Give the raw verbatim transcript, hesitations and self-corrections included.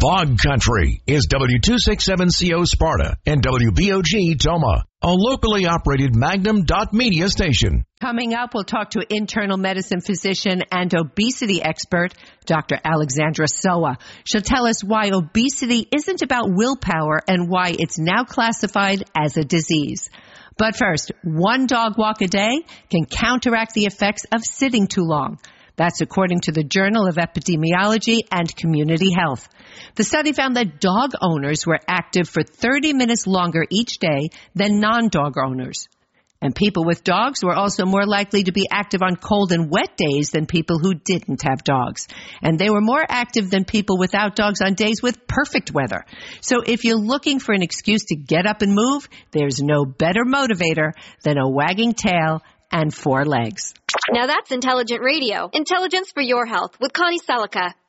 Bog Country is W two sixty-seven C O Sparta and W B O G Toma, a locally operated Magnum dot media station. Coming up, we'll talk to internal medicine physician and obesity expert, Doctor Alexandra Soa. She'll tell us why obesity isn't about willpower and why it's now classified as a disease. But first, one dog walk a day can counteract the effects of sitting too long. That's according to the Journal of Epidemiology and Community Health. The study found that dog owners were active for thirty minutes longer each day than non-dog owners. And people with dogs were also more likely to be active on cold and wet days than people who didn't have dogs. And they were more active than people without dogs on days with perfect weather. So if you're looking for an excuse to get up and move, there's no better motivator than a wagging tail and four legs. Now that's intelligent radio. Intelligence for your health with Connie Selica.